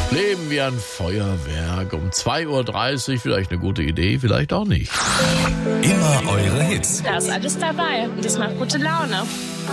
Leben wie ein Feuerwerk. Um 2:30 Uhr, vielleicht eine gute Idee, vielleicht auch nicht. Immer eure Hits. Da ist alles dabei und das macht gute Laune.